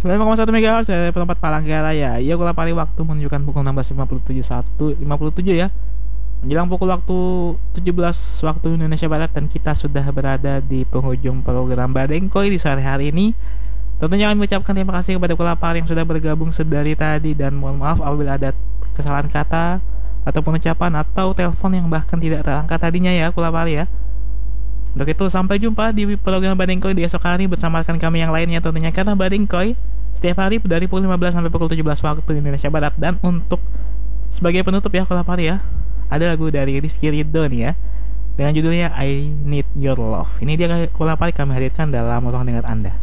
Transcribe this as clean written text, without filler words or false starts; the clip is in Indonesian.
9,1 MHz dari tempat Palangkaraya. Iya, Gula Pari waktu menunjukkan pukul 16.57 ya. Menjelang pukul waktu 17 waktu Indonesia Barat, dan kita sudah berada di penghujung program Badengkoy di sore hari ini. Tentunya kami mengucapkan terima kasih kepada Gula Pari yang sudah bergabung sedari tadi, dan mohon maaf apabila ada kesalahan kata ataupun ucapan atau telepon yang bahkan tidak terangkat tadinya ya Gula Pari ya. Untuk itu sampai jumpa di program Badengkoy di esok hari bersama rekan kami yang lainnya tentunya, karena Badengkoy setiap hari dari pukul 15 sampai pukul 17 waktu Indonesia Barat. Dan untuk sebagai penutup ya Gula Pari ya, ada lagu dari Rizky Ridho nih ya, dengan judulnya I Need Your Love. Ini dia Gula Pari kami hadirkan dalam ruang dengar Anda.